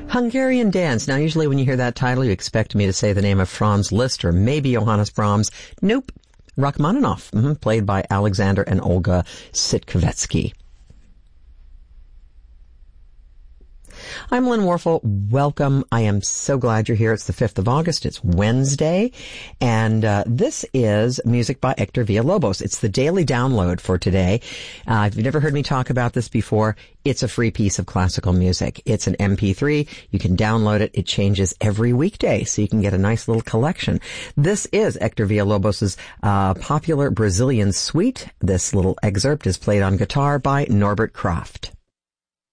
Hungarian Dance. Now, usually when you hear that title, you expect me to say the name of Franz Liszt or maybe Johannes Brahms. Nope. Rachmaninoff, played by Alexander and Olga Sitkovetsky. I'm Lynn Warfel. Welcome. I am so glad you're here. It's the 5th of August. It's Wednesday. And this is music by Hector Villalobos. It's the daily download for today. If you've never heard me talk about this before, it's a free piece of classical music. It's an MP3. You can download it. It changes every weekday, so you can get a nice little collection. This is Hector Villalobos' popular Brazilian suite. This little excerpt is played on guitar by Norbert Kraft.